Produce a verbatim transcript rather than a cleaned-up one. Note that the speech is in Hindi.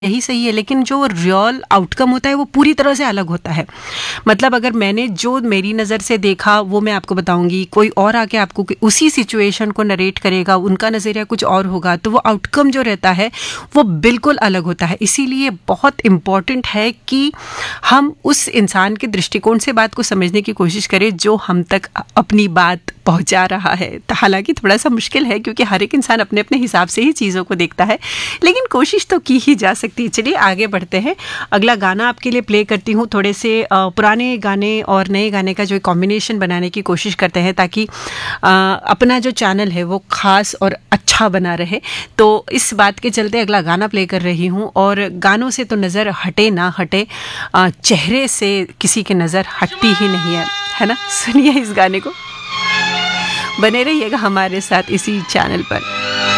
यही सही है, लेकिन जो रियल आउटकम होता है वो पूरी तरह से अलग होता है। मतलब अगर मैंने जो मेरी नज़र से देखा वो मैं आपको बताऊंगी, कोई और आके आपको उसी सिचुएशन को नरेट करेगा, उनका नज़रिया कुछ और होगा, तो वो आउटकम जो रहता है वो बिल्कुल अलग होता है। इसीलिए बहुत इम्पॉर्टेंट है कि हम उस इंसान के दृष्टिकोण से बात को समझने की कोशिश करें जो हम तक अपनी बात पहुंचा रहा है। तो हालांकि थोड़ा सा मुश्किल है क्योंकि हर एक इंसान अपने अपने हिसाब से ही चीज़ों को देखता है, लेकिन कोशिश तो की ही जा सकती है। चलिए आगे बढ़ते हैं, अगला गाना आपके लिए प्ले करती हूँ। थोड़े से पुराने गाने और नए गाने का जो कॉम्बिनेशन बनाने की कोशिश करते हैं ताकि अपना जो चैनल है वो खास और अच्छा बना रहे। तो इस बात के चलते अगला गाना प्ले कर रही हूँ। और गानों से तो नज़र हटे ना हटे, चेहरे से किसी की नज़र हटती ही नहीं है, है ना। सुनिए इस गाने को, बने रहिएगा हमारे साथ इसी चैनल पर।